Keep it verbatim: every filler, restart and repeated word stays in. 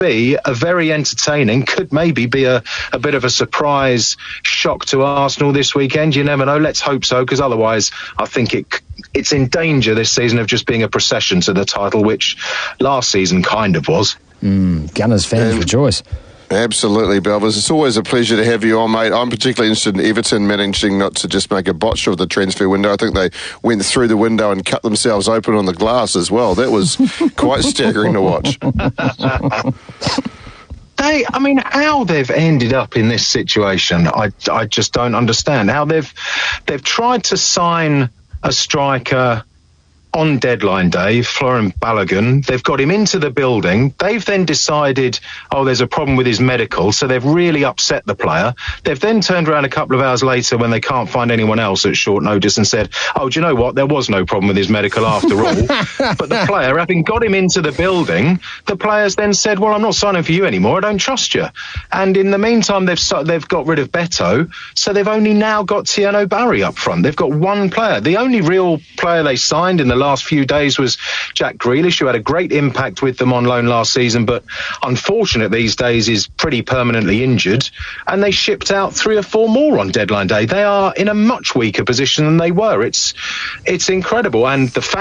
be a very entertaining, could maybe be a, a bit of a surprise shock to Arsenal this weekend. You never know. Let's hope so, because otherwise I think it it's in danger this season of just being a procession to the title, which last season kind of was. Mm, Gunners fans Um, rejoice. Absolutely, Belvers. It's always a pleasure to have you on, mate. I'm particularly interested in Everton managing not to just make a botch of the transfer window. I think they went through the window and cut themselves open on the glass as well. That was quite staggering to watch. They, I mean, how they've ended up in this situation, I, I just don't understand. How they've they've tried to sign a striker on deadline day, Florian Balogun. They've got him into the building. They've then decided, oh, there's a problem with his medical, so they've really upset the player. They've then turned around a couple of hours later when they can't find anyone else at short notice and said, oh, do you know what? There was no problem with his medical after all. But the player, having got him into the building, the players then said, well, I'm not signing for you anymore. I don't trust you. And in the meantime, they've they've got rid of Beto, so they've only now got Tiano Barry up front. They've got one player. The only real player they signed in the last few days was Jack Grealish, who had a great impact with them on loan last season, but unfortunate these days is pretty permanently injured, and they shipped out three or four more on deadline day. They are in a much weaker position than they were. It's it's incredible, and the fact